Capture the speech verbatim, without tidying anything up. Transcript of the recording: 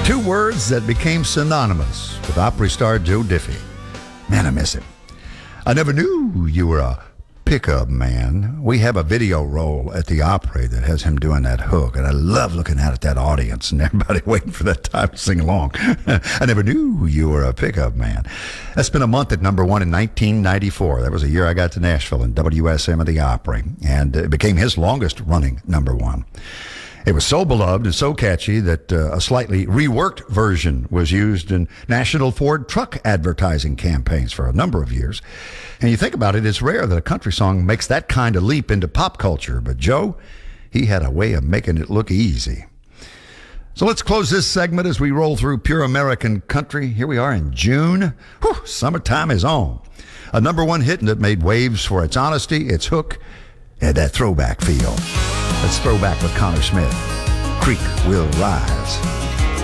Two words that became synonymous with Opry star Joe Diffie. Man, I miss him. I never knew you were a pickup man. We have a video roll at the Opry that has him doing that hook, and I love looking out at that audience and everybody waiting for that time to sing along. I never knew you were a pickup man. That spent a month at number one in nineteen ninety-four. That was a year I got to Nashville and W S M at the Opry, and it became his longest running number one. It was so beloved and so catchy that uh, a slightly reworked version was used in National Ford truck advertising campaigns for a number of years. And you think about it, it's rare that a country song makes that kind of leap into pop culture. But Joe, he had a way of making it look easy. So let's close this segment as we roll through pure American country. Here we are in June. Whew, summertime is on. A number one hit that made waves for its honesty, its hook, and that throwback feel. Let's throw back with Connor Smith. Creek Will Rise.